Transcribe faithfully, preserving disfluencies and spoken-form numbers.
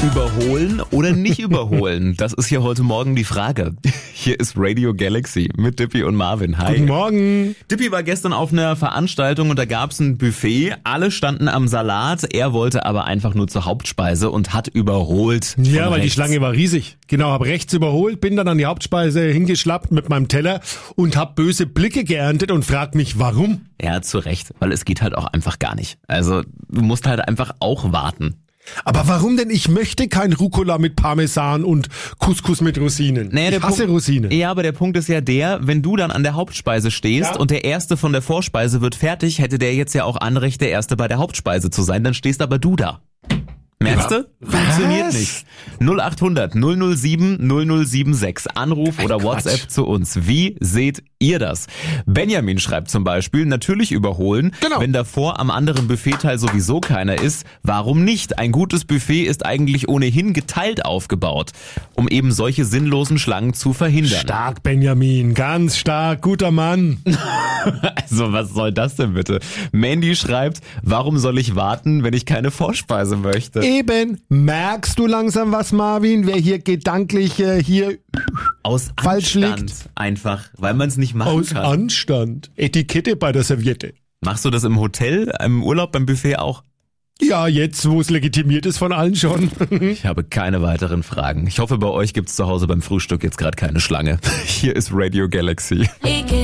Überholen oder nicht überholen? Das ist hier heute Morgen die Frage. Hier ist Radio Galaxy mit Dippy und Marvin. Hi. Guten Morgen. Dippy war gestern auf einer Veranstaltung und da gab's ein Buffet. Alle standen am Salat. Er wollte aber einfach nur zur Hauptspeise und hat überholt. Ja, Von weil die rechts. Schlange war riesig. Genau, habe rechts überholt, bin dann an die Hauptspeise hingeschlappt mit meinem Teller und habe böse Blicke geerntet und frag mich, warum? Ja, zu Recht, weil es geht halt auch einfach gar nicht. Also du musst halt einfach auch warten. Aber warum denn? Ich möchte kein Rucola mit Parmesan und Couscous mit Rosinen. Naja, ich der hasse Punkt, Rosinen. Ja, aber der Punkt ist ja der, wenn du dann an der Hauptspeise stehst Ja. und der Erste von der Vorspeise wird fertig, hätte der jetzt ja auch Anrecht, der Erste bei der Hauptspeise zu sein, dann stehst aber du da. Merkst du? Funktioniert Was? nicht. null acht hundert null null sieben null null sieben sechs. Anruf Ein oder Quatsch. WhatsApp zu uns. Wie seht ihr das? Benjamin schreibt zum Beispiel, natürlich überholen. Genau. Wenn davor am anderen Buffetteil sowieso keiner ist, warum nicht? Ein gutes Buffet ist eigentlich ohnehin geteilt aufgebaut, um eben solche sinnlosen Schlangen zu verhindern. Stark, Benjamin, ganz stark, guter Mann. Also was soll das denn bitte? Mandy schreibt, warum soll ich warten, wenn ich keine Vorspeise möchte? Eben, merkst du langsam was, Marvin, wer hier gedanklich äh, hier Aus falsch Anstand liegt. einfach, weil man es nicht machen aus kann. Anstand. Etikette bei der Serviette. Machst du das im Hotel, im Urlaub, beim Buffet auch? Ja, jetzt, wo es legitimiert ist von allen schon. Ich habe keine weiteren Fragen. Ich hoffe, bei euch gibt's zu Hause beim Frühstück jetzt gerade keine Schlange. Hier ist Radio Galaxy.